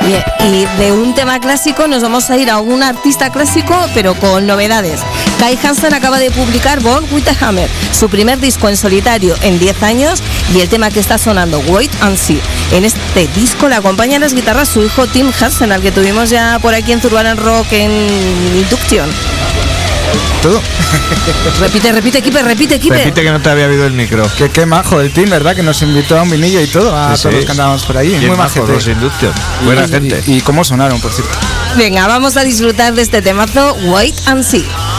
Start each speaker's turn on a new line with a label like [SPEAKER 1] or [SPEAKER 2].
[SPEAKER 1] Oye, y de un tema clásico nos vamos a ir a un artista clásico, pero con novedades. Kai Hansen acaba de publicar Born with a Hammer, su primer disco en solitario en 10 años, y el tema que está sonando, Wait and See. En este disco le acompaña en las guitarras su hijo Tim Hansen, al que tuvimos ya por aquí en Zurbarán Rock en Induction.
[SPEAKER 2] ¿Todo?
[SPEAKER 1] Repite, Kipe.
[SPEAKER 3] Repite que no te había habido el micro.
[SPEAKER 2] Qué majo el team, ¿verdad? Que nos invitó a un vinillo y todo, a todos los que andábamos por ahí. Muy majos
[SPEAKER 3] los Induction. Buena gente.
[SPEAKER 2] Y cómo sonaron, por cierto.
[SPEAKER 1] Venga, vamos a disfrutar de este temazo, Wait and See.